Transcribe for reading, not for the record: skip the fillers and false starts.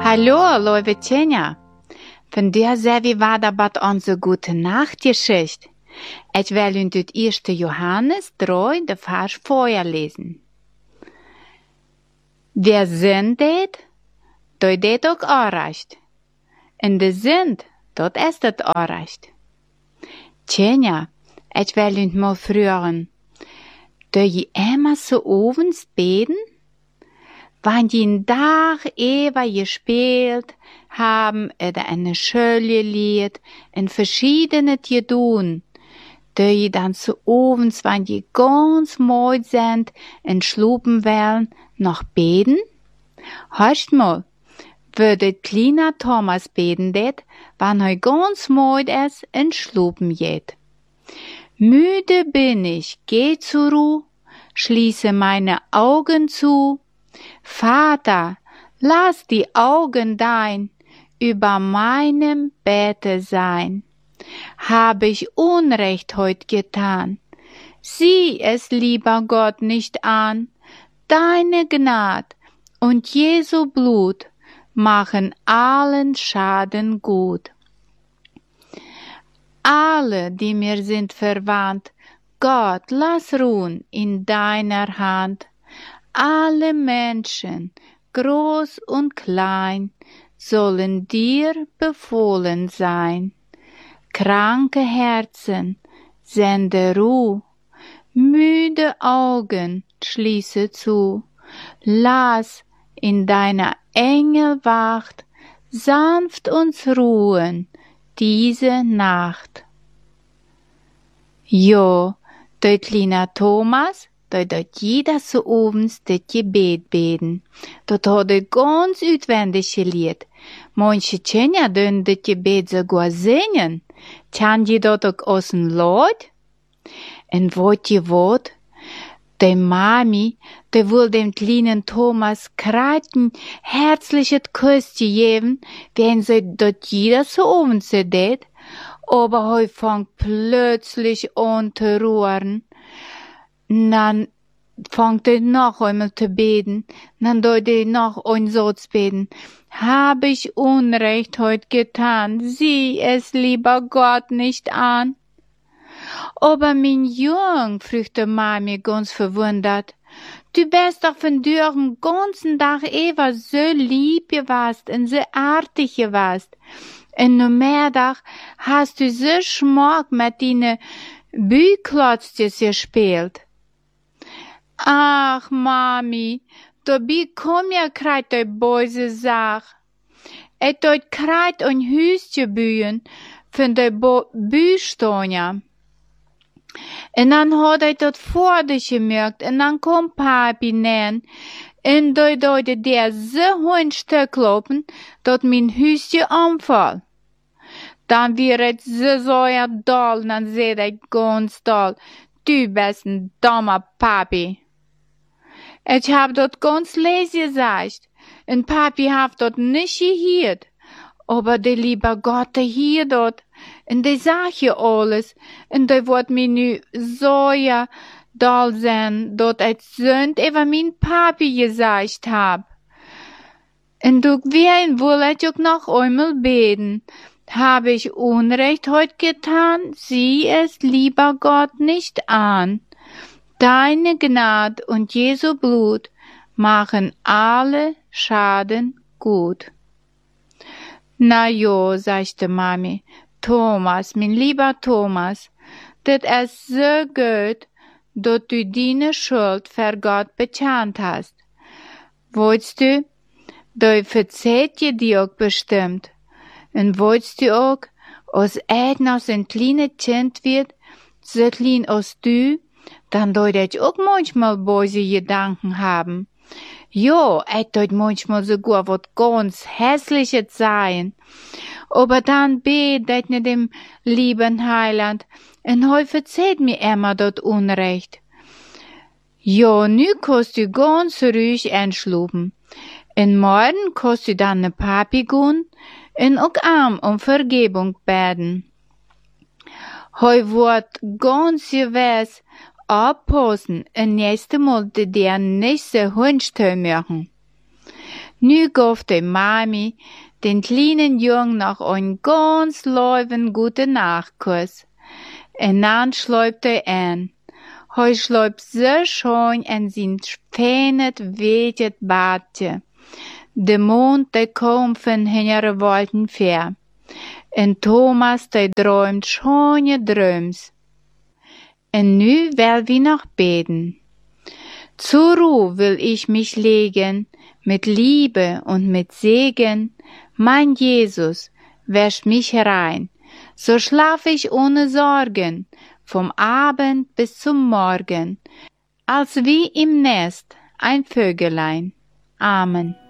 Hallo, lieve Tjenja. Vandaag zijn we weer bij onze Gute Nacht-Geschichte. Ik wil u uit 1. Johannes 3, de vers voorlezen. Wer zin deed, dat deed ook onrecht. En de zin, dat is het onrecht. Tjenja, ik wil u mal vragen. Doe je immer so ovens beten? Wann je een dag even gespeeld haben oder eine Schule lied en verschiedene te doen, doe je dan so ovens, wann je ganz mooi sind en schlupen wollen, noch beten? Hörst mal, würde kleiner Thomas beten det, wann hij ganz mooi is en schlupen geht. Müde bin ich, geh zur Ruhe, schließe meine Augen zu. Vater, lass die Augen dein über meinem Bette sein. Habe ich Unrecht heut getan? Sieh es, lieber Gott, nicht an. Deine Gnad und Jesu Blut machen allen Schaden gut. Alle, die mir sind verwandt, Gott, lass ruhen in deiner Hand. Alle Menschen, groß und klein, sollen dir befohlen sein. Kranke Herzen, sende Ruhe, müde Augen, schließe zu. Lass in deiner Engelwacht sanft uns ruhen diese Nacht. Jo, der kleine Thomas, dat jeder so ovens dit gebed beden. Dat had hij ganz uitwendig geleerd. Manche Tjenja doen dit gebed sogar zingen. Kan je dat ook aus een Lied? En wat je wat? De Mami, die will dem kleinen Thomas kreiten herzliches Küsschen geben, wenn sie dat jeder so ovens deed. Aber hij fängt plötzlich an zu ruhren. Dann fängt er noch einmal zu beten. Dann deut er noch ein Satz beten. Hab ich Unrecht heut getan? Sieh es, lieber Gott, nicht an. Aber mein Jung, fragte Mami ganz verwundert, du bist doch von dir den ganzen Tag Eva so lieb gewast und so artig gewast. Und nur mehr hast du so Schmack mit deinen Bühklotzes gespielt. Ach, Mami, dabei kom ja kreit die böse Sach. Et dort kreit ein Hüstje bühen von der Bühstonja. Und dann hat dort vor dich gemerkt, und dann kom Papi nen, und dort der so ein Stück lopen, dort mein Hüstje anfall. Dann wird so ja doll, dann seht ich ganz doll, du bist ein dummer Papi. Ich hab dort ganz leise gesagt, und Papi hat dort nicht gehört. Aber der liebe Gott, der hier dort, und der sagt ja alles, und der wird mir nu so ja doll sein, dort als Sünd über mein Papi gesagt hab. Und du wen will ich auch noch einmal beten. Habe ich Unrecht heut getan? Sieh es, lieber Gott, nicht an. Deine Gnad und Jesu Blut machen alle Schaden gut. Na jo, sagte Mami, Thomas, mein lieber Thomas, das ist so gut, dass du deine Schuld für Gott bekannt hast. Wolltest du, da verzeiht je dir auch bestimmt. Und wolltest du auch, als noch so ein kleines Kind wird, so klein als du, dann deut ich auch manchmal böse Gedanken haben. Jo, ich deut manchmal sogar wat ganz Hässliches sein. Aber dann bet ich nicht dem lieben Heiland, und heu verzeiht mir immer dort Unrecht. Jo, nu kannst du ganz ruhig einschlupen. Und morgen kannst du dann ne Papi gehen, und auch arm um Vergebung beten. Heu wird ganz gewiss aufpassen und nächstes Mal der nicht so Hundstö machen. Nu gaf die Mami den kleinen Jungen noch ein ganz leuven gute Nachkuss. En dann schläubt an. Hij schläubt so schön en zijn fenet wetet badje. De mond die kom van hinere Wolken ver. En Thomas die träumt schöne Dröms. En nu will wir noch beten. Zur Ruhe will ich mich legen, mit Liebe und mit Segen. Mein Jesus, wäsch mich herein, so schlaf ich ohne Sorgen, vom Abend bis zum Morgen, als wie im Nest ein Vögelein. Amen.